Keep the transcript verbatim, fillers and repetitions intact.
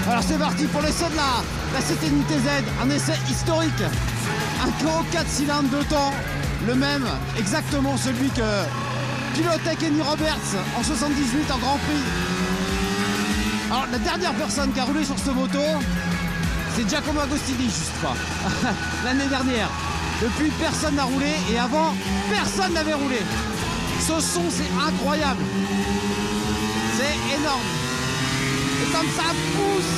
Alors c'est parti pour l'essai de la, la C T T Z, un essai historique. Un K O quatre cylindres de temps, le même, exactement celui que pilotait Kenny Roberts en soixante-dix-huit en Grand Prix. Alors la dernière personne qui a roulé sur ce moto, c'est Giacomo Agostini, juste pas. L'année dernière. Depuis, personne n'a roulé et avant, personne n'avait roulé. Ce son, c'est incroyable. C'est énorme. Et comme ça pousse.